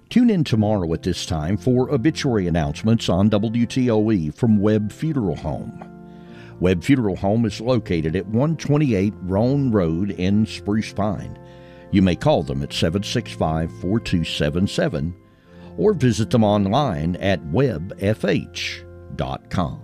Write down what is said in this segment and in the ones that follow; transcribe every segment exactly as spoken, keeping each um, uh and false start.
Tune in tomorrow at this time for obituary announcements on W T O E from Webb Funeral Home. Webb Funeral Home is located at one twenty-eight Roan Road in Spruce Pine. You may call them at seven six five, four two seven seven or visit them online at webb f h dot com.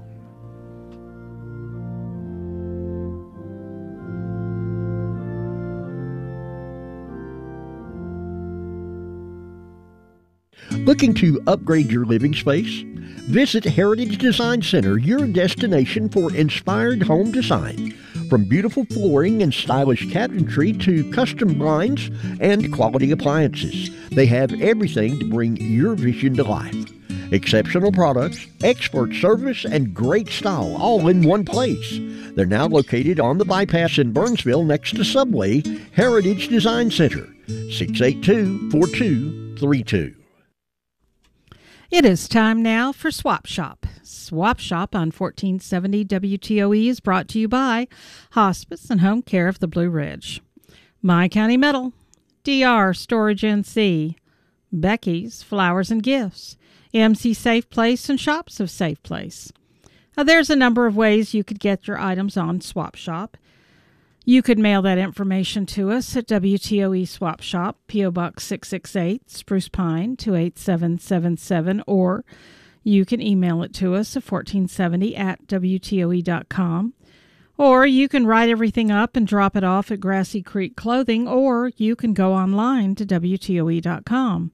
Looking to upgrade your living space? Visit Heritage Design Center, your destination for inspired home design. From beautiful flooring and stylish cabinetry to custom blinds and quality appliances, they have everything to bring your vision to life. Exceptional products, expert service, and great style all in one place. They're now located on the bypass in Burnsville next to Subway. Heritage Design Center, six eight two, four two three two. It is time now for Swap Shop. Swap Shop on fourteen seventy W T O E is brought to you by Hospice and Home Care of the Blue Ridge, My County Metal, D R Storage N C, Becky's Flowers and Gifts, M C Safe Place and Shops of Safe Place. Now, there's a number of ways you could get your items on Swap Shop. You could mail that information to us at W T O E Swap Shop, P O. Box six six eight, Spruce Pine, two eight seven seven seven, or you can email it to us at fourteen seventy at W T O E dot com. Or you can write everything up and drop it off at Grassy Creek Clothing, or you can go online to W T O E dot com.